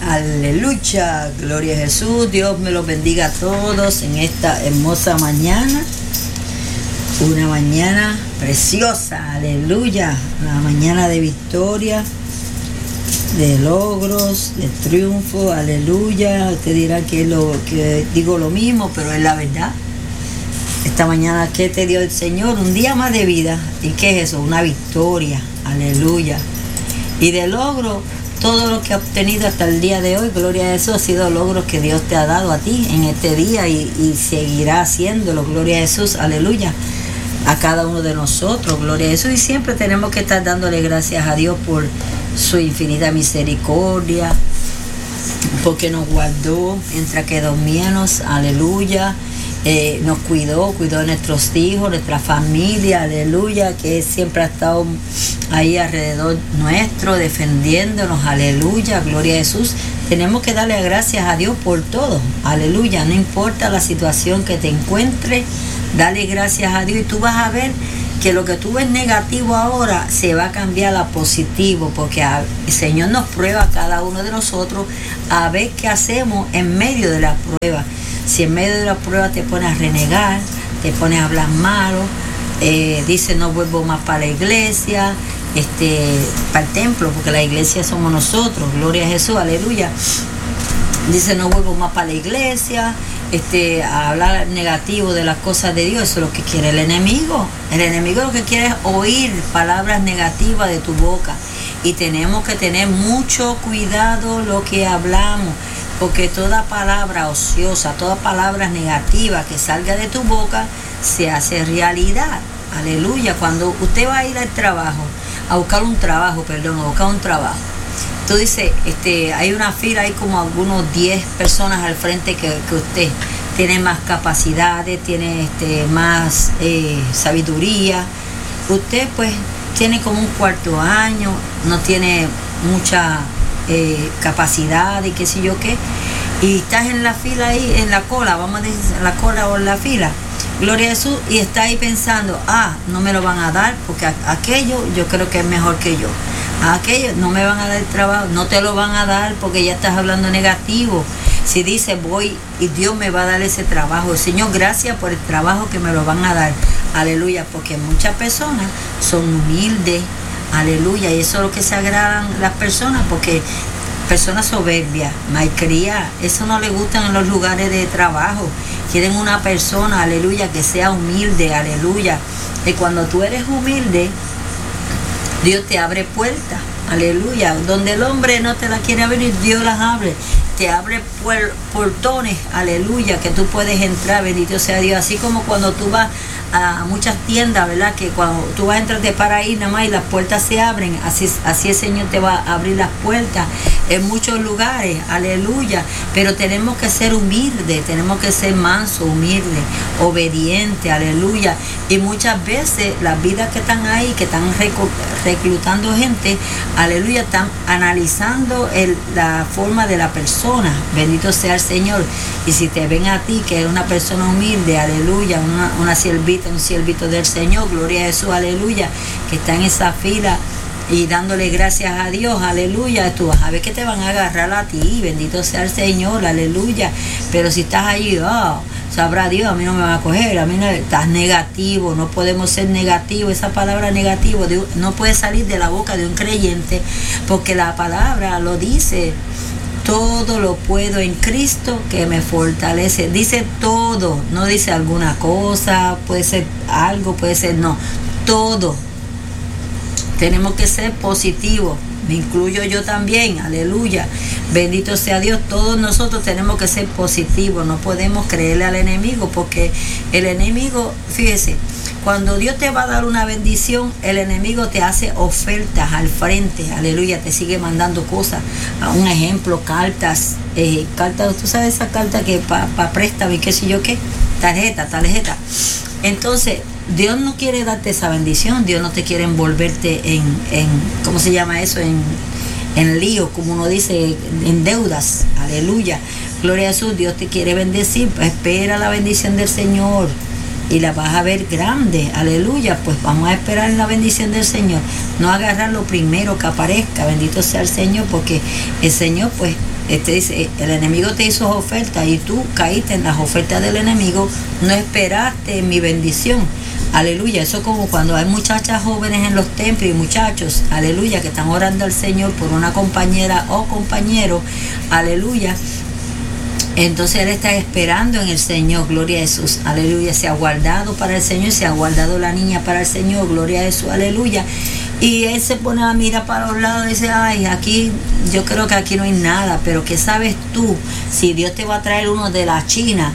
Aleluya, gloria a Jesús. Dios me los bendiga a todos en esta hermosa mañana. Una mañana preciosa, aleluya. Una mañana de victoria, de logros, de triunfo, aleluya. Usted dirá que digo lo mismo, pero es la verdad. Esta mañana, ¿qué te dio el Señor? Un día más de vida. ¿Y qué es eso? Una victoria, aleluya. Y de logro, todo lo que ha obtenido hasta el día de hoy, gloria a Jesús, ha sido logros que Dios te ha dado a ti en este día y seguirá haciéndolo, gloria a Jesús, aleluya, a cada uno de nosotros, gloria a Jesús. Y siempre tenemos que estar dándole gracias a Dios por su infinita misericordia, porque nos guardó mientras que dormíamos, aleluya. Nos cuidó de nuestros hijos, nuestra familia, aleluya, que siempre ha estado ahí alrededor nuestro, defendiéndonos, aleluya, gloria a Jesús. Tenemos que darle gracias a Dios por todo, aleluya, no importa la situación que te encuentres, dale gracias a Dios y tú vas a ver que lo que tú ves negativo ahora se va a cambiar a positivo, porque el Señor nos prueba a cada uno de nosotros a ver qué hacemos en medio de la prueba. Si en medio de la prueba te pones a renegar, te pones a hablar malo, dice no vuelvo más para la iglesia, para el templo, porque la iglesia somos nosotros, gloria a Jesús, aleluya. Dice no vuelvo más para la iglesia, a hablar negativo de las cosas de Dios. Eso es lo que quiere el enemigo. El enemigo lo que quiere es oír palabras negativas de tu boca. Y tenemos que tener mucho cuidado lo que hablamos, porque toda palabra ociosa, toda palabra negativa que salga de tu boca se hace realidad. Aleluya. Cuando usted va a ir al trabajo, a buscar un trabajo. Tú dices, hay una fila, hay como algunos 10 personas al frente que usted tiene más capacidades, tiene más sabiduría. Usted pues tiene como un cuarto año, no tiene mucha capacidad y qué sé yo qué, y estás en la fila ahí, en la cola, vamos a decir, en la cola o en la fila, gloria a Jesús, y está ahí pensando, no me lo van a dar porque aquello yo creo que es mejor que yo, aquello no me van a dar el trabajo, no te lo van a dar porque ya estás hablando negativo. Si dice voy y Dios me va a dar ese trabajo, Señor, gracias por el trabajo que me lo van a dar, aleluya, porque muchas personas son humildes, aleluya, y eso es lo que se agradan las personas, porque personas soberbias, malcriadas, eso no les gustan en los lugares de trabajo. Quieren una persona, aleluya, que sea humilde, aleluya. Y cuando tú eres humilde, Dios te abre puertas, aleluya. Donde el hombre no te la quiere abrir, Dios las abre. Te abre portones, aleluya, que tú puedes entrar, bendito sea Dios. Así como cuando tú vas a muchas tiendas, ¿verdad? Que cuando tú vas a entrar te para ahí nada más y las puertas se abren. Así el Señor te va a abrir las puertas en muchos lugares, aleluya. Pero tenemos que ser humildes, tenemos que ser mansos, humildes, obedientes, aleluya. Y muchas veces las vidas que están ahí, que están reclutando gente, aleluya, están analizando la forma de la persona, bendito sea el Señor. Y si te ven a ti que eres una persona humilde, aleluya, una siervita, un siervito del Señor, gloria a Jesús, aleluya, que está en esa fila y dándole gracias a Dios, aleluya, tú vas a ver que te van a agarrar a ti, bendito sea el Señor, aleluya. Pero si estás allí, sabrá Dios, a mí no me va a coger, a mí no, estás negativo, no podemos ser negativos. Esa palabra negativo no puede salir de la boca de un creyente, porque la palabra lo dice, todo lo puedo en Cristo que me fortalece. Dice todo, no dice alguna cosa, puede ser algo, puede ser no, todo. Tenemos que ser positivos, me incluyo yo también, aleluya, bendito sea Dios. Todos nosotros tenemos que ser positivos, no podemos creerle al enemigo, porque el enemigo, fíjese, cuando Dios te va a dar una bendición, el enemigo te hace ofertas al frente, aleluya, te sigue mandando cosas. Un ejemplo, cartas, tú sabes esa carta que para préstamo y qué sé yo qué, tarjeta. Entonces, Dios no quiere darte esa bendición, Dios no te quiere envolverte en ¿cómo se llama eso? En lío, como uno dice, en deudas, aleluya, gloria a Jesús. Dios te quiere bendecir, espera la bendición del Señor y la vas a ver grande, aleluya. Pues vamos a esperar la bendición del Señor, no agarrar lo primero que aparezca, bendito sea el Señor, porque el Señor pues dice, el enemigo te hizo ofertas y tú caíste en las ofertas del enemigo, no esperaste mi bendición. Aleluya, eso como cuando hay muchachas jóvenes en los templos y muchachos, aleluya, que están orando al Señor por una compañera o compañero, aleluya. Entonces él está esperando en el Señor, gloria a Jesús, aleluya. Se ha guardado para el Señor, se ha guardado la niña para el Señor, gloria a Jesús, aleluya. Y él se pone a mirar para los lados y dice, ay, aquí, yo creo que aquí no hay nada, pero ¿qué sabes tú? Si Dios te va a traer uno de la China,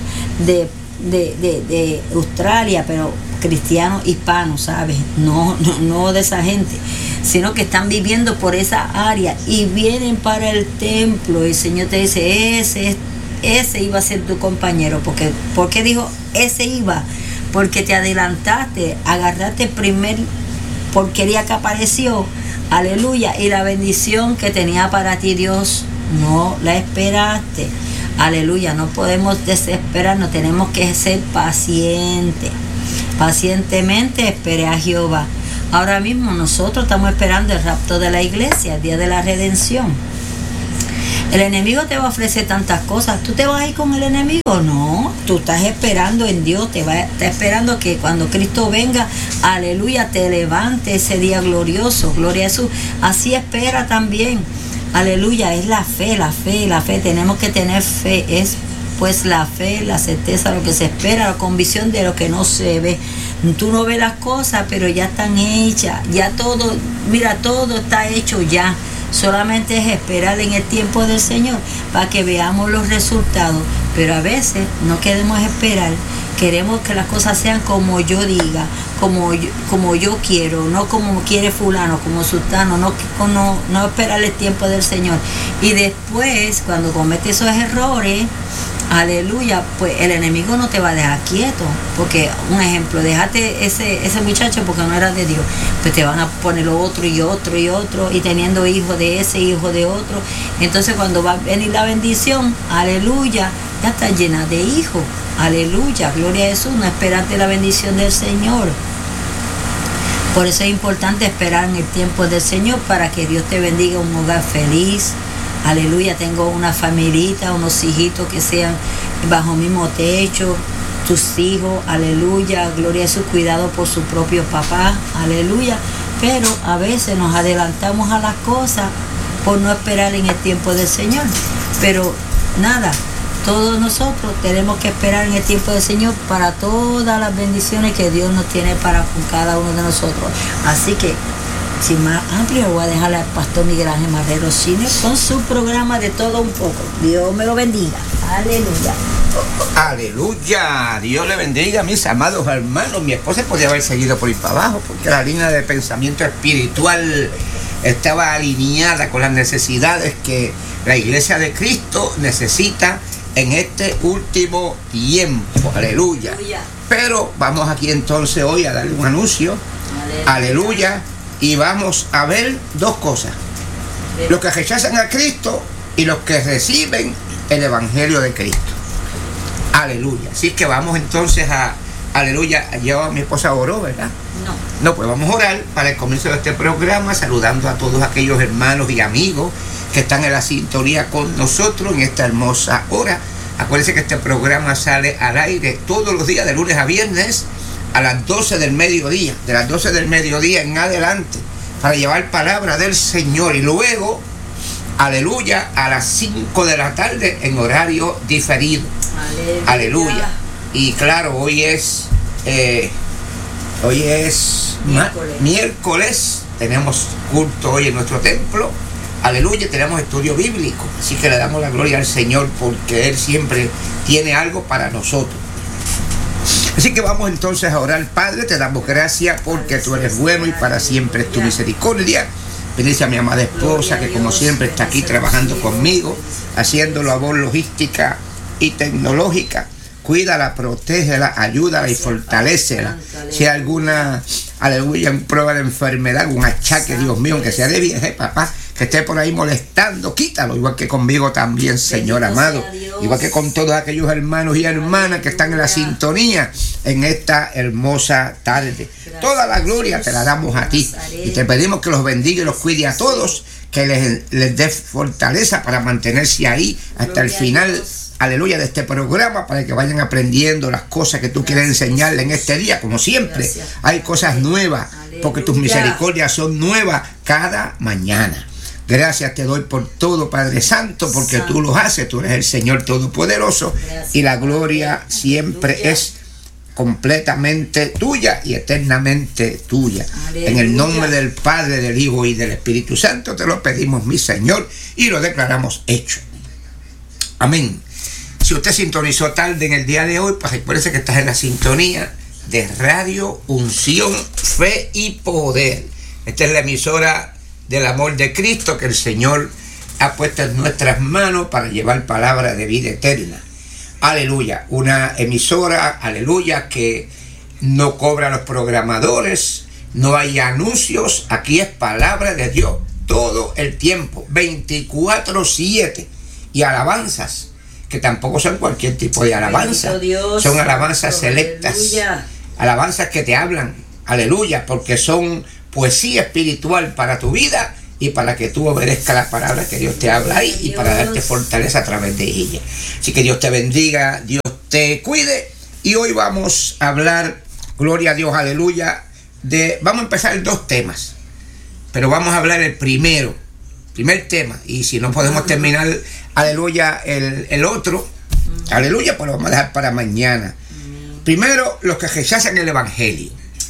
de Australia, pero cristianos hispanos, ¿sabes? No de esa gente, sino que están viviendo por esa área y vienen para el templo y el Señor te dice, ese iba a ser tu compañero. ¿Por qué dijo ese iba? Porque te adelantaste, agarraste el primer porquería que apareció, aleluya, y la bendición que tenía para ti Dios no la esperaste, aleluya. No podemos desesperarnos, tenemos que ser pacientes. Pacientemente esperé a Jehová. Ahora mismo nosotros estamos esperando el rapto de la iglesia, el día de la redención. El enemigo te va a ofrecer tantas cosas. ¿Tú te vas a ir con el enemigo? No, tú estás esperando en Dios, estás esperando que cuando Cristo venga, aleluya, te levante ese día glorioso, gloria a Jesús. Así espera también, aleluya, es la fe, tenemos que tener fe, es pues la fe, la certeza de lo que se espera, la convicción de lo que no se ve. Tú no ves las cosas, pero ya están hechas, ya todo, mira, todo está hecho ya. Solamente es esperar en el tiempo del Señor para que veamos los resultados. Pero a veces no queremos esperar, queremos que las cosas sean como yo diga, como yo quiero, no como quiere fulano, como sultano, no esperar el tiempo del Señor. Y después, cuando cometes esos errores, aleluya, pues el enemigo no te va a dejar quieto, porque un ejemplo, déjate ese muchacho porque no era de Dios, pues te van a poner otro y otro y otro, y teniendo hijo de ese, hijo de otro. Entonces cuando va a venir la bendición, aleluya, ya está llena de hijos, aleluya, gloria a Jesús, no esperaste la bendición del Señor. Por eso es importante esperar en el tiempo del Señor para que Dios te bendiga, un hogar feliz. Aleluya, tengo una familita, unos hijitos que sean bajo mismo techo, tus hijos, aleluya, gloria a Jesús, cuidado por su propio papá, aleluya. Pero a veces nos adelantamos a las cosas por no esperar en el tiempo del Señor. Pero nada, todos nosotros tenemos que esperar en el tiempo del Señor para todas las bendiciones que Dios nos tiene para con cada uno de nosotros. Así que, sin más amplio, voy a dejarle al pastor Miguel Ángel Marrero Cine con su programa de todo un poco. Dios me lo bendiga. Aleluya. Aleluya. Dios le bendiga, mis amados hermanos. Mi esposa podría haber seguido por ir para abajo porque la línea de pensamiento espiritual estaba alineada con las necesidades que la iglesia de Cristo necesita en este último tiempo. Aleluya. Pero vamos aquí entonces hoy a darle un anuncio. Aleluya. Y vamos a ver dos cosas: los que rechazan a Cristo y los que reciben el Evangelio de Cristo. Aleluya. Así que vamos entonces a, aleluya, yo, mi esposa oró, ¿verdad? No, pues vamos a orar para el comienzo de este programa, saludando a todos aquellos hermanos y amigos que están en la sintonía con nosotros en esta hermosa hora. Acuérdense que este programa sale al aire todos los días de lunes a viernes a las 12 del mediodía, de las 12 del mediodía en adelante, para llevar palabra del Señor, y luego, aleluya, a las 5 de la tarde en horario diferido. Aleluya. Y claro, hoy es miércoles, tenemos culto hoy en nuestro templo. Aleluya, tenemos estudio bíblico, así que le damos la gloria al Señor porque Él siempre tiene algo para nosotros. Así que vamos entonces a orar. Padre, te damos gracias porque tú eres bueno y para siempre es tu misericordia. Bendice a mi amada esposa que como siempre está aquí trabajando conmigo, haciendo labor logística y tecnológica. Cuídala, protégela, ayúdala y fortalécela. Si hay alguna, aleluya, prueba de enfermedad, algún achaque, Dios mío, aunque sea de vieja, papá, que esté por ahí molestando, quítalo, igual que conmigo también, Señor amado, igual que con todos aquellos hermanos y hermanas que están en la sintonía en esta hermosa tarde. Toda la gloria te la damos a ti y te pedimos que los bendiga y los cuide a todos, que les dé fortaleza para mantenerse ahí hasta el final, aleluya, de este programa, para que vayan aprendiendo las cosas que tú quieres enseñarle en este día. Como siempre, hay cosas nuevas, porque tus misericordias son nuevas cada mañana. Gracias te doy por todo, Padre Santo, porque tú los haces, tú eres el Señor Todopoderoso, y la gloria siempre es completamente tuya y eternamente tuya. Aleluya. En el nombre del Padre, del Hijo y del Espíritu Santo te lo pedimos, mi Señor, y lo declaramos hecho. Amén. Si usted sintonizó tarde en el día de hoy, pues recuerde que estás en la sintonía de Radio Unción, Fe y Poder. Esta es la emisora del amor de Cristo que el Señor ha puesto en nuestras manos para llevar palabra de vida eterna. Aleluya, una emisora, aleluya, que no cobra a los programadores, no hay anuncios, aquí es palabra de Dios todo el tiempo, 24/7, y alabanzas, que tampoco son cualquier tipo de alabanza, son alabanzas selectas, alabanzas que te hablan, aleluya, porque son poesía espiritual para tu vida y para que tú obedezcas la palabra que Dios te habla ahí y para darte fortaleza a través de ella. Así que Dios te bendiga, Dios te cuide, y hoy vamos a hablar, gloria a Dios, aleluya, vamos a empezar 2 temas, pero vamos a hablar el primer tema, y si no podemos terminar, aleluya, el otro, aleluya, pues lo vamos a dejar para mañana. Primero, los que rechazan el evangelio.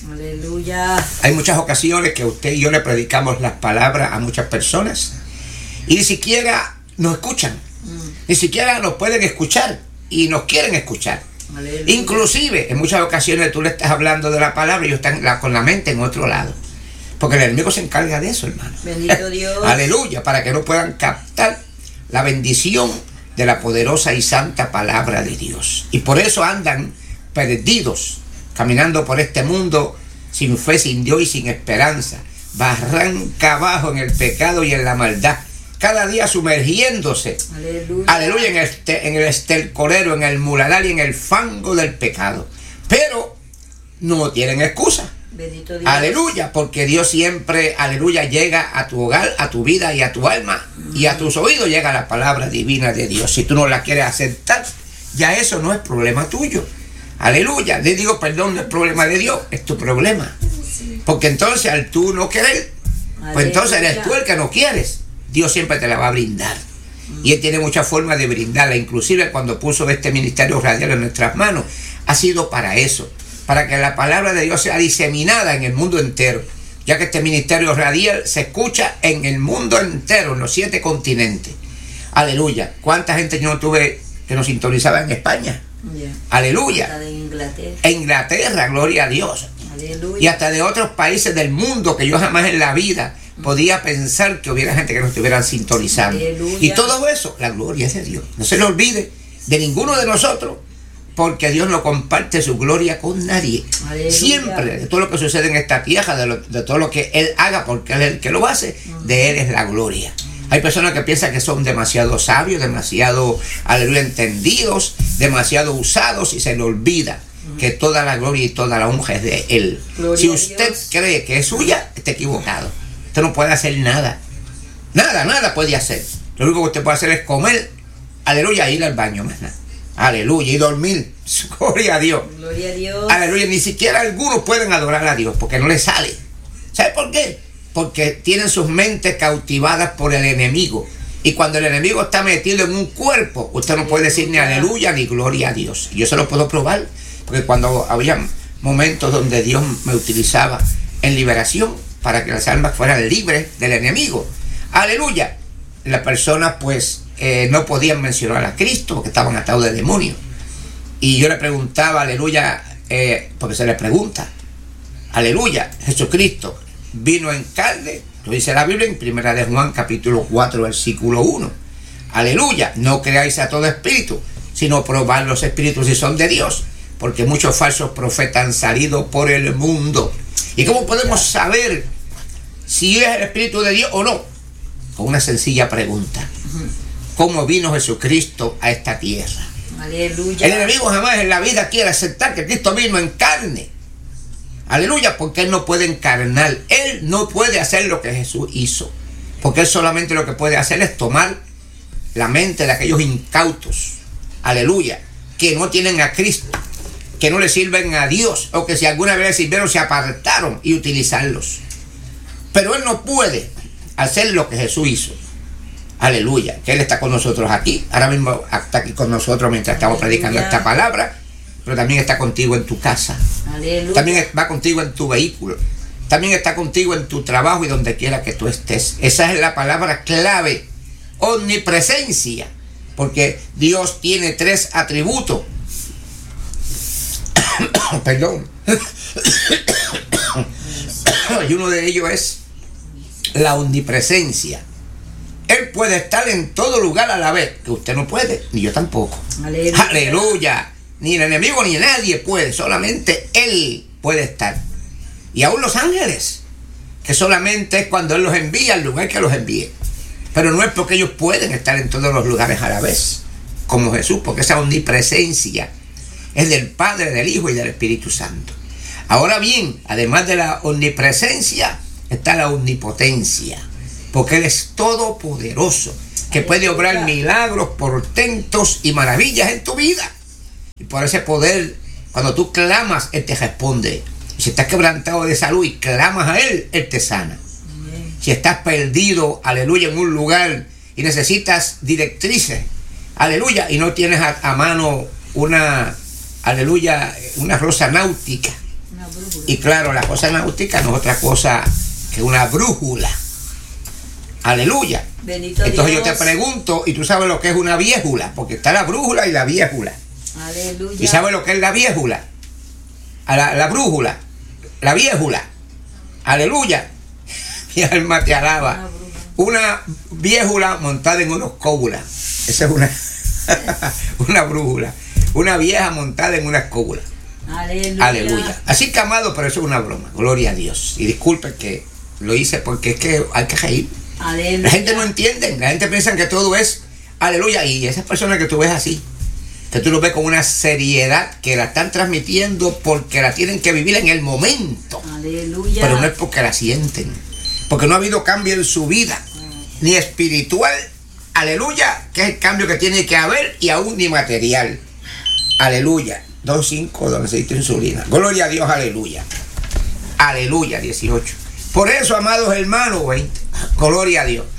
Aleluya. Hay muchas ocasiones que usted y yo le predicamos las palabras a muchas personas y ni siquiera nos escuchan, ni siquiera nos pueden escuchar y nos quieren escuchar. Aleluya. Inclusive en muchas ocasiones tú le estás hablando de la palabra y ellos están con la mente en otro lado, porque el enemigo se encarga de eso, hermano. Bendito Dios. Aleluya, para que no puedan captar la bendición de la poderosa y santa palabra de Dios, y por eso andan perdidos, caminando por este mundo sin fe, sin Dios y sin esperanza, barranca abajo en el pecado y en la maldad, cada día sumergiéndose, aleluya, en el estercolero, en el muladar y en el fango del pecado, pero no tienen excusa. Bendito Dios. Aleluya, porque Dios siempre, aleluya, llega a tu hogar, a tu vida y a tu alma, y a tus oídos llega la palabra divina de Dios. Si tú no la quieres aceptar, ya eso no es problema tuyo. Aleluya, le digo, perdón, no es problema de Dios, es tu problema. Porque entonces al tú no querer, pues entonces eres tú el que no quieres. Dios siempre te la va a brindar. Y Él tiene muchas formas de brindarla. Inclusive cuando puso este ministerio radial en nuestras manos, ha sido para eso, para que la palabra de Dios sea diseminada en el mundo entero, ya que este ministerio radial se escucha en el mundo entero, en los 7 continentes. Aleluya. ¿Cuánta gente yo no tuve que nos sintonizaba en España? Aleluya. En Inglaterra, gloria a Dios. Aleluya. Y hasta de otros países del mundo que yo jamás en la vida podía pensar que hubiera gente que nos estuvieran sintonizando. Aleluya. Y todo eso, la gloria es de Dios. No se le olvide de ninguno de nosotros, porque Dios no comparte su gloria con nadie. Aleluya. Siempre, de todo lo que sucede en esta tierra, de todo lo que Él haga, porque Él es el que lo hace, de Él es la gloria. Hay personas que piensan que son demasiado sabios, demasiado, aleluya, entendidos, demasiado usados, y se le olvida que toda la gloria y toda la honra es de Él. Gloria. Si usted cree que es suya, está equivocado. Usted no puede hacer nada. Nada puede hacer. Lo único que usted puede hacer es comer, aleluya, ir al baño, más nada. Aleluya, y dormir. Gloria a Dios. Gloria a Dios. Aleluya, ni siquiera algunos pueden adorar a Dios porque no les sale. ¿Sabe por qué? Porque tienen sus mentes cautivadas por el enemigo. Y cuando el enemigo está metido en un cuerpo, usted no puede decir ni aleluya ni gloria a Dios. Y yo se lo puedo probar, porque cuando había momentos donde Dios me utilizaba en liberación para que las almas fueran libres del enemigo, aleluya, las personas pues no podían mencionar a Cristo porque estaban atados de demonios. Y yo le preguntaba, aleluya, porque se le pregunta, aleluya, Jesucristo vino en carne, lo dice la Biblia en 1 de Juan capítulo 4 versículo 1. Aleluya, no creáis a todo espíritu, sino probad los espíritus si son de Dios, porque muchos falsos profetas han salido por el mundo. ¿Y cómo podemos saber si es el espíritu de Dios o no? con una sencilla pregunta. ¿Cómo vino Jesucristo a esta tierra? Aleluya. El enemigo jamás en la vida quiere aceptar que Cristo vino en carne. Aleluya, porque Él no puede encarnar. Él no puede hacer lo que Jesús hizo. Porque Él solamente lo que puede hacer es tomar la mente de aquellos incautos. Aleluya, que no tienen a Cristo, que no le sirven a Dios, o que si alguna vez le sirvieron se apartaron, y utilizarlos. Pero Él no puede hacer lo que Jesús hizo. Aleluya, que Él está con nosotros aquí. Ahora mismo está aquí con nosotros mientras estamos predicando esta palabra. Pero también está contigo en tu casa. Aleluya. También va contigo en tu vehículo. También está contigo en tu trabajo y donde quiera que tú estés. Esa es la palabra clave. Omnipresencia. Porque Dios tiene 3 atributos. Perdón. Y uno de ellos es la omnipresencia. Él puede estar en todo lugar a la vez, que usted no puede, ni yo tampoco. Aleluya. Aleluya. Ni el enemigo ni nadie puede, solamente Él puede estar. Y aún los ángeles, que solamente es cuando Él los envía al lugar que los envíe. Pero no es porque ellos pueden estar en todos los lugares a la vez, como Jesús, porque esa omnipresencia es del Padre, del Hijo y del Espíritu Santo. Ahora bien, además de la omnipresencia, está la omnipotencia, porque Él es todopoderoso, que puede obrar milagros, portentos y maravillas en tu vida. Y por ese poder, cuando tú clamas, Él te responde. Y si estás quebrantado de salud y clamas a Él, Él te sana. Si estás perdido, aleluya, en un lugar y necesitas directrices, aleluya, y no tienes a mano una, aleluya, una rosa náutica. Y claro, la rosa náutica no es otra cosa que una brújula. Aleluya. Bendito Entonces Dios. yo te pregunto, y tú sabes lo que es una viejula, porque está la brújula y la viejula. Aleluya. ¿Y sabes lo que es la viejula? La brújula, la viejula. Aleluya. Mi alma te alaba. Una viejula montada en una escóbula. Esa es una brújula. Una vieja montada en una escóbula. Aleluya. Aleluya. Así que, amado, pero eso es una broma. Gloria a Dios. Y disculpen que lo hice porque es que hay que reír. Aleluya. La gente no entiende. La gente piensa que todo es aleluya. Y esas personas que tú ves así, que tú lo ves con una seriedad, que la están transmitiendo porque la tienen que vivir en el momento. Aleluya. Pero no es porque la sienten, porque no ha habido cambio en su vida, ni espiritual, aleluya, que es el cambio que tiene que haber, y aún ni material. Aleluya. 2.5 de aceite de insulina. Gloria a Dios, aleluya. Aleluya, 18. Por eso, amados hermanos, 20. Gloria a Dios.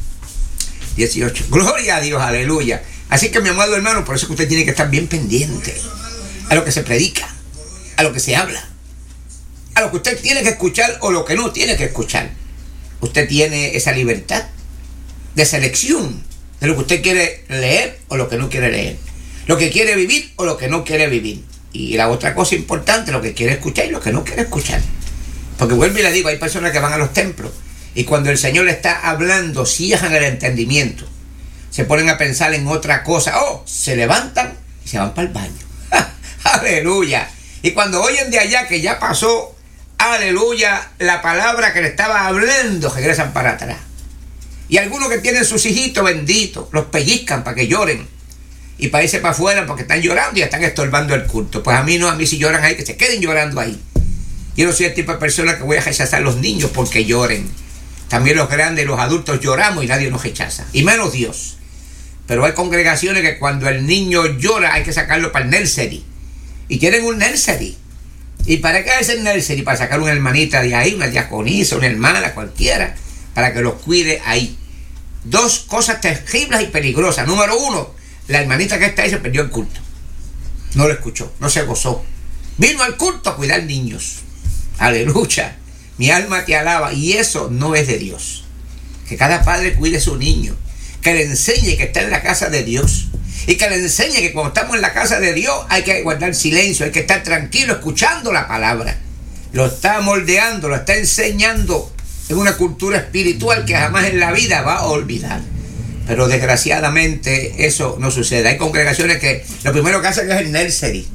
18. Gloria a Dios, aleluya. Así que, mi amado hermano, por eso que usted tiene que estar bien pendiente a lo que se predica, a lo que se habla, a lo que usted tiene que escuchar o lo que no tiene que escuchar. Usted tiene esa libertad de selección de lo que usted quiere leer o lo que no quiere leer, lo que quiere vivir o lo que no quiere vivir. Y la otra cosa importante, lo que quiere escuchar y lo que no quiere escuchar. Porque vuelvo y le digo, hay personas que van a los templos y cuando el Señor le está hablando, cierran el entendimiento, se ponen a pensar en otra cosa, se levantan y se van para el baño. Aleluya. Y cuando oyen de allá que ya pasó, aleluya, la palabra que le estaba hablando, regresan para atrás. Y algunos que tienen sus hijitos benditos, los pellizcan para que lloren. Y para irse para afuera porque están llorando y están estorbando el culto. Pues a mí no, a mí si lloran ahí, que se queden llorando ahí. Yo no soy el tipo de persona que voy a rechazar a los niños porque lloren. También los grandes y los adultos lloramos y nadie nos rechaza. Y menos Dios. Pero hay congregaciones que cuando el niño llora hay que sacarlo para el nursery. Y quieren un nursery. ¿Y para qué es el nursery? Para sacar una hermanita de ahí, una diaconisa, una hermana, cualquiera, para que los cuide ahí. 2 cosas terribles y peligrosas. Número 1, la hermanita que está ahí se perdió el culto. No lo escuchó, no se gozó. Vino al culto a cuidar niños. Aleluya. Mi alma te alaba. Y eso no es de Dios. Que cada padre cuide a su niño. Que le enseñe que está en la casa de Dios. Y que le enseñe que cuando estamos en la casa de Dios hay que guardar silencio, hay que estar tranquilo escuchando la palabra. Lo está moldeando, lo está enseñando en una cultura espiritual que jamás en la vida va a olvidar. Pero desgraciadamente eso no sucede. Hay congregaciones que lo primero que hacen es el nursery.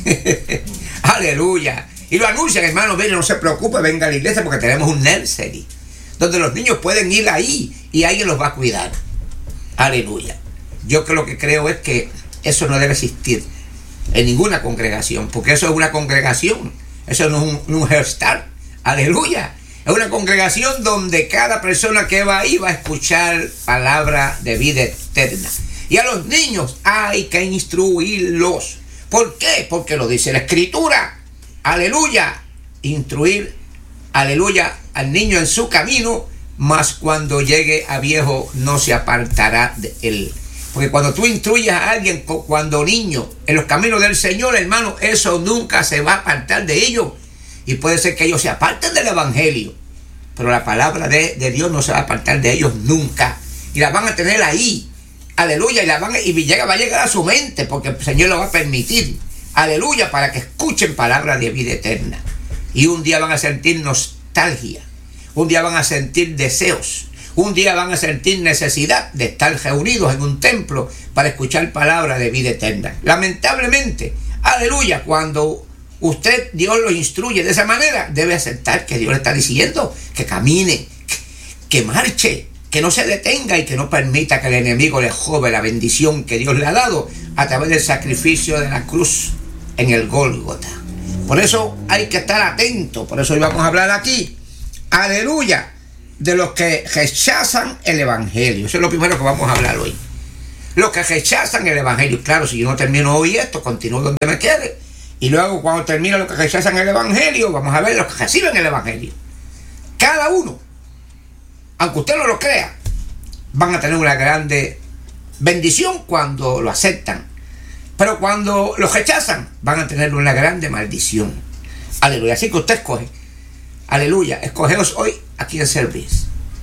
Aleluya. Y lo anuncian, hermano, mire, no se preocupe, venga a la iglesia porque tenemos un nursery donde los niños pueden ir ahí y alguien los va a cuidar. Aleluya. Yo lo que creo es que eso no debe existir en ninguna congregación, porque eso es una congregación, eso no es un hairstyle. Aleluya. Es una congregación donde cada persona que va ahí va a escuchar palabra de vida eterna. Y a los niños hay que instruirlos. ¿Por qué? Porque lo dice la Escritura. Aleluya. Instruir, aleluya, al niño en su camino, mas cuando llegue a viejo no se apartará de él. Porque cuando tú instruyes a alguien, cuando niño, en los caminos del Señor, hermano, eso nunca se va a apartar de ellos. Y puede ser que ellos se aparten del Evangelio, pero la palabra de Dios no se va a apartar de ellos nunca. Y la van a tener ahí. Aleluya. Y va a llegar a su mente, porque el Señor lo va a permitir. Aleluya, para que escuchen palabra de vida eterna. Y un día van a sentir nostalgia. Un día van a sentir deseos. Un día van a sentir necesidad de estar reunidos en un templo para escuchar palabra de vida eterna. Lamentablemente, aleluya, cuando Dios lo instruye de esa manera, debe aceptar que Dios le está diciendo que camine, que marche, que no se detenga y que no permita que el enemigo le robe la bendición que Dios le ha dado a través del sacrificio de la cruz en el Gólgota. Por eso hay que estar atentos. Por eso hoy vamos a hablar aquí, aleluya, de los que rechazan el Evangelio. Eso es lo primero que vamos a hablar hoy. Los que rechazan el Evangelio. Claro, si yo no termino hoy esto, continúo donde me quede. Y luego cuando termine los que rechazan el Evangelio, vamos a ver los que reciben el Evangelio. Cada uno, aunque usted no lo crea, van a tener una grande bendición cuando lo aceptan. Pero cuando lo rechazan, van a tener una grande maldición. Aleluya. Así que usted escoge. Aleluya. Escogeos hoy a quién servís.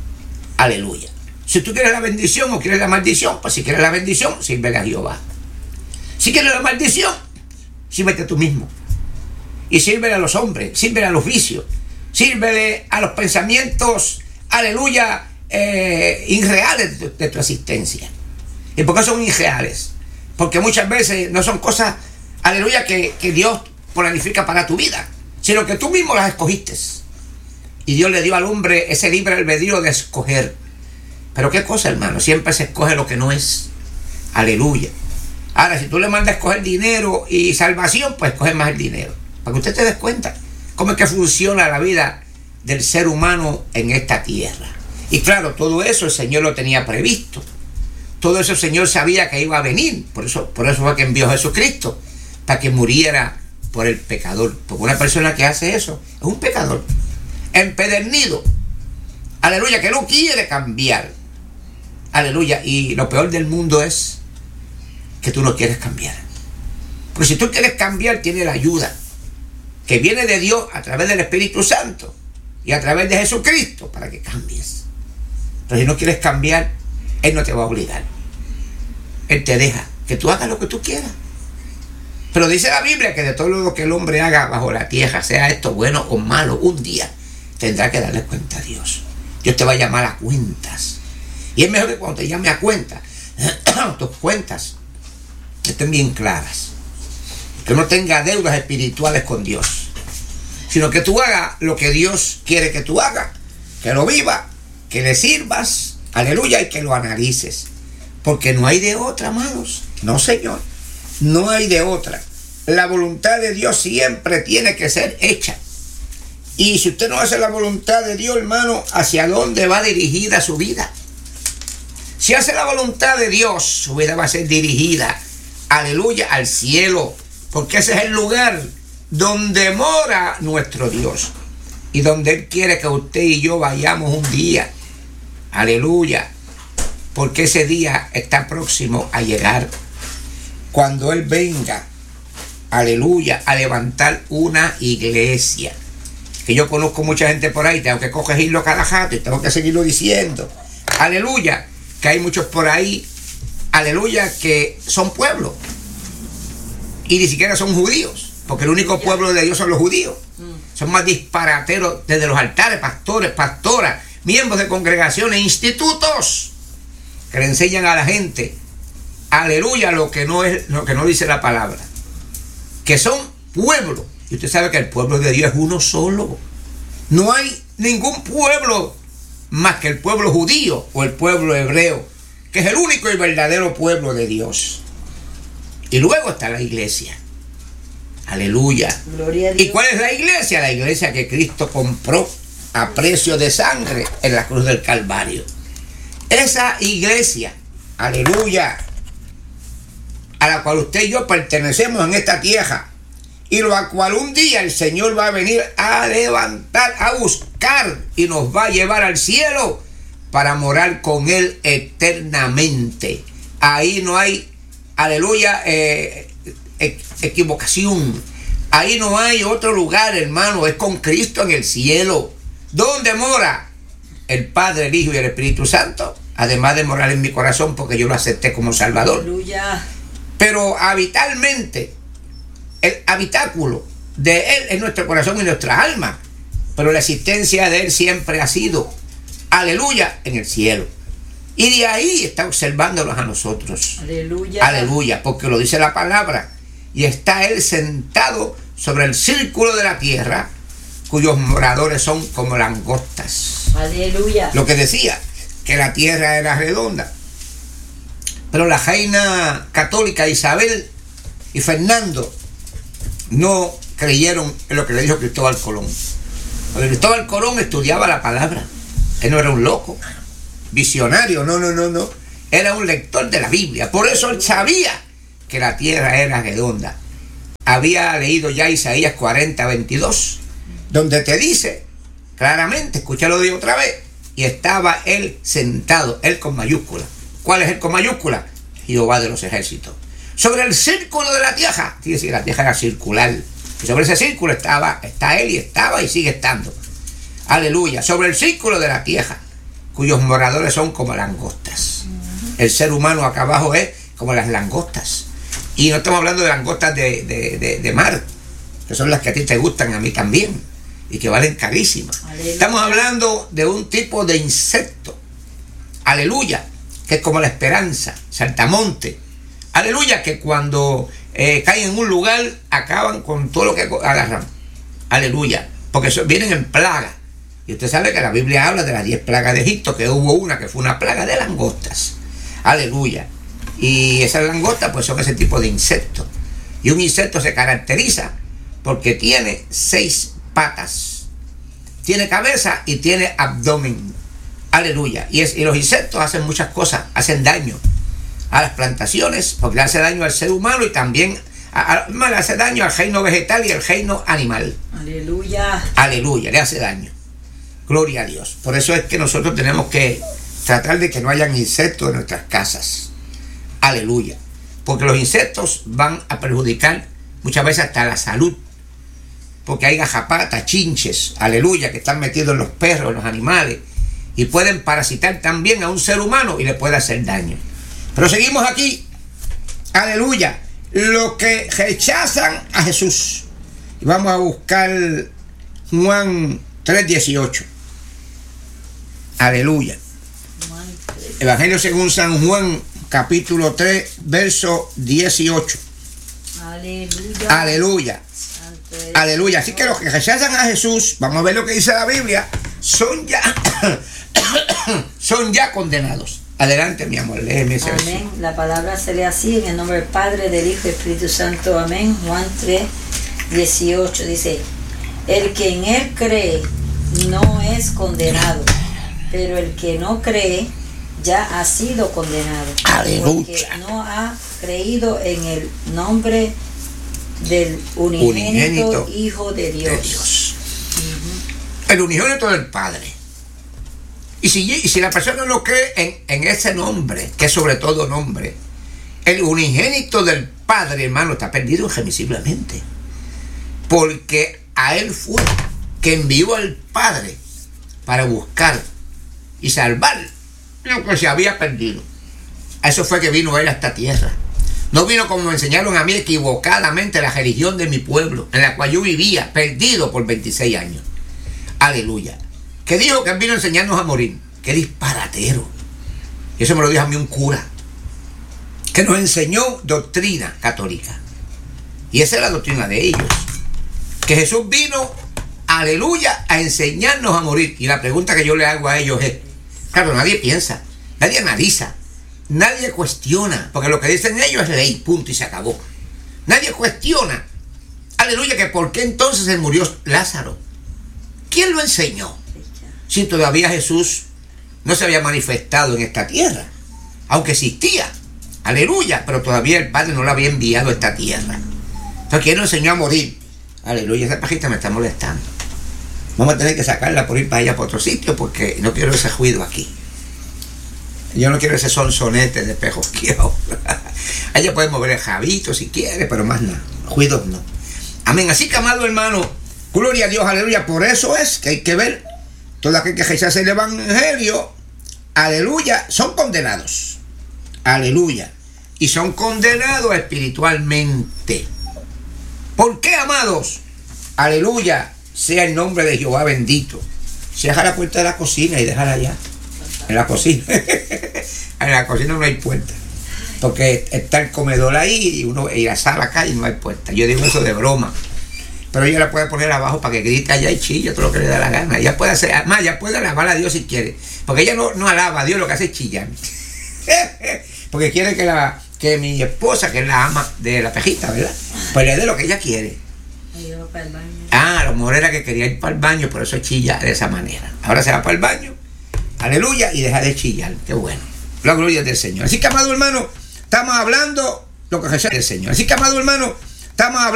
Aleluya. Si tú quieres la bendición o quieres la maldición, pues si quieres la bendición, sírvele a Jehová. Si quieres la maldición, sírvete tú mismo. Y sírvele a los hombres, sírvele a los vicios, sírvele a los pensamientos, aleluya, irreales de tu existencia. ¿Y por qué son irreales? Porque muchas veces no son cosas, aleluya, que Dios planifica para tu vida, sino que tú mismo las escogiste. Y Dios le dio al hombre ese libre albedrío de escoger. Pero qué cosa, hermano, siempre se escoge lo que no es. Aleluya. Ahora, si tú le mandas a escoger dinero y salvación, pues escoge más el dinero. Para que usted te des cuenta cómo es que funciona la vida del ser humano en esta tierra. Y claro, todo eso el Señor lo tenía previsto. Todo eso el Señor sabía que iba a venir. Por eso fue que envió a Jesucristo, para que muriera por el pecador. Porque una persona que hace eso es un pecador empedernido. Aleluya, que no quiere cambiar. Aleluya. Y lo peor del mundo es que tú no quieres cambiar. Pero si tú quieres cambiar, tiene la ayuda que viene de Dios a través del Espíritu Santo y a través de Jesucristo para que cambies. Pero si no quieres cambiar, Él no te va a obligar. Él te deja que tú hagas lo que tú quieras. Pero dice la Biblia que de todo lo que el hombre haga bajo la tierra, sea esto bueno o malo, un día tendrá que darle cuenta a Dios. Dios te va a llamar a cuentas. Y es mejor que cuando te llame a cuentas, tus cuentas estén bien claras. Que no tenga deudas espirituales con Dios, sino que tú hagas lo que Dios quiere que tú hagas, que lo vivas, que le sirvas, aleluya, y que lo analices. Porque no hay de otra, amados. No, Señor, no hay de otra. La voluntad de Dios siempre tiene que ser hecha. Y si usted no hace la voluntad de Dios, hermano, ¿hacia dónde va dirigida su vida? Si hace la voluntad de Dios, su vida va a ser dirigida, aleluya, al cielo. Porque ese es el lugar donde mora nuestro Dios. Y donde Él quiere que usted y yo vayamos un día. Aleluya. Porque ese día está próximo a llegar. Cuando Él venga, aleluya, a levantar una iglesia. Que yo conozco mucha gente por ahí, tengo que corregirlo cada rato y tengo que seguirlo diciendo. Aleluya, que hay muchos por ahí, aleluya, que son pueblos. Y ni siquiera son judíos, porque el único pueblo de Dios son los judíos. Son más disparateros desde los altares, pastores, pastoras, miembros de congregaciones, institutos, que le enseñan a la gente, aleluya, lo que no dice la palabra. Que son pueblos. Y usted sabe que el pueblo de Dios es uno solo. No hay ningún pueblo más que el pueblo judío o el pueblo hebreo, que es el único y verdadero pueblo de Dios. Y luego está la iglesia. Aleluya. Gloria a Dios. ¿Y cuál es la iglesia? La iglesia que Cristo compró a precio de sangre en la cruz del Calvario. Esa iglesia, aleluya, a la cual usted y yo pertenecemos en esta tierra, y la cual un día el Señor va a venir a levantar, a buscar, y nos va a llevar al cielo para morar con Él eternamente. Ahí no hay, aleluya, equivocación. Ahí no hay otro lugar, hermano. Es con Cristo en el cielo. ¿Dónde mora? El Padre, el Hijo y el Espíritu Santo. Además de morar en mi corazón, porque yo lo acepté como Salvador. Aleluya. Pero habitalmente, el habitáculo de Él es nuestro corazón y nuestra alma. Pero la existencia de Él siempre ha sido, aleluya, en el cielo. Y de ahí está observándonos a nosotros. Aleluya. Aleluya, porque lo dice la palabra. Y está Él sentado sobre el círculo de la tierra, cuyos moradores son como langostas. Aleluya. Lo que decía, que la tierra era redonda. Pero la reina católica Isabel y Fernando no creyeron en lo que le dijo Cristóbal Colón. Porque Cristóbal Colón estudiaba la palabra. Él no era un loco, visionario, no. Era un lector de la Biblia. Por eso él sabía que la tierra era redonda. Había leído ya Isaías 40:22, donde te dice claramente, escúchalo de otra vez, y estaba él sentado, él con mayúscula. ¿Cuál es él con mayúscula? Jehová de los ejércitos. Sobre el círculo de la tierra. Quiere decir, la tierra era circular. Y sobre ese círculo está él y estaba y sigue estando. Aleluya. Sobre el círculo de la tierra, cuyos moradores son como langostas. El ser humano acá abajo es como las langostas. Y no estamos hablando de langostas de mar, que son las que a ti te gustan, a mí también, y que valen carísimas. Aleluya. Estamos hablando de un tipo de insecto, aleluya, que es como la esperanza, saltamonte, aleluya, que cuando caen en un lugar acaban con todo lo que agarran, aleluya, porque vienen en plaga. Y usted sabe que la Biblia habla de las 10 plagas de Egipto, que hubo una que fue una plaga de langostas, aleluya. Y esas langostas pues son ese tipo de insectos. Y un insecto se caracteriza porque tiene 6 patas. Tiene cabeza y tiene abdomen. Aleluya. Y los insectos hacen muchas cosas. Hacen daño a las plantaciones, porque le hace daño al ser humano y también le hace daño al reino vegetal y al reino animal. Aleluya. Aleluya, le hace daño. Gloria a Dios. Por eso es que nosotros tenemos que tratar de que no hayan insectos en nuestras casas. Aleluya. Porque los insectos van a perjudicar muchas veces hasta la salud. Porque hay gajapatas, chinches, aleluya, que están metidos en los perros, en los animales. Y pueden parasitar también a un ser humano y le puede hacer daño. Pero seguimos aquí. Aleluya. Los que rechazan a Jesús. Y vamos a buscar Juan 3:18. Aleluya. Evangelio según San Juan, capítulo 3, verso 18. Aleluya. Aleluya. Aleluya. Así que los que rechazan a Jesús, vamos a ver lo que dice la Biblia, son ya condenados. Adelante, mi amor, léeme ese verso. Amén. La palabra se lee así, en el nombre del Padre, del Hijo y del Espíritu Santo. Amén. Juan 3:18 dice: el que en él cree no es condenado, pero el que no cree ya ha sido condenado. Aleluya. Porque no ha creído en el nombre del unigénito Hijo de Dios. El unigénito del Padre. Y si la persona no cree en ese nombre, que es sobre todo nombre, el unigénito del Padre, hermano, está perdido irremisiblemente. Porque a él fue que envió al Padre para buscar y salvar lo que se había perdido. A eso fue que vino él a esta tierra. No vino como me enseñaron a mí equivocadamente la religión de mi pueblo, en la cual yo vivía perdido por 26 años. Aleluya. Que dijo que él vino a enseñarnos a morir. Qué disparatero. Y eso me lo dijo a mí un cura, que nos enseñó doctrina católica. Y esa es la doctrina de ellos. Que Jesús vino aleluya, a enseñarnos a morir. Y la pregunta que yo le hago a ellos es, claro, nadie piensa, nadie analiza, nadie cuestiona, porque lo que dicen ellos es ley, punto, y se acabó. Nadie cuestiona, aleluya, que por qué entonces se murió Lázaro. ¿Quién lo enseñó? Si todavía Jesús no se había manifestado en esta tierra, aunque existía, aleluya, pero todavía el Padre no lo había enviado a esta tierra. Entonces, ¿quién lo enseñó a morir? Aleluya, esa pajita me está molestando. Vamos a tener que sacarla por ir para allá, para otro sitio, porque no quiero ese ruido aquí. Yo no quiero ese sonsonete de pejosqueo. Ella puede mover el jabito si quiere, pero más nada. Ruidos no. Amén. Así que, amado hermano, gloria a Dios, aleluya. Por eso es que hay que ver, todo aquel que rechaza el evangelio, aleluya, son condenados. Aleluya. Y son condenados espiritualmente. ¿Por qué, amados? Aleluya, sea el nombre de Jehová bendito. Cierra la puerta de la cocina y déjala allá. En la cocina. En la cocina no hay puerta. Porque está el comedor ahí y la sala acá y no hay puerta. Yo digo eso de broma. Pero ella la puede poner abajo para que grite allá y chille todo lo que le da la gana. Ella puede hacer, además, ella puede alabar a Dios si quiere. Porque ella no alaba a Dios, lo que hace es chillar. Porque quiere que mi esposa, que es la ama de la pejita, ¿verdad? Pues le dé lo que ella quiere. A lo mejor era que quería ir para el baño, por eso chilla de esa manera. Ahora se va para el baño, aleluya, y deja de chillar. Qué bueno. La gloria del Señor. Así que, amado hermano, estamos hablando lo que Jesús del Señor. Así que, amado hermano, estamos hablando.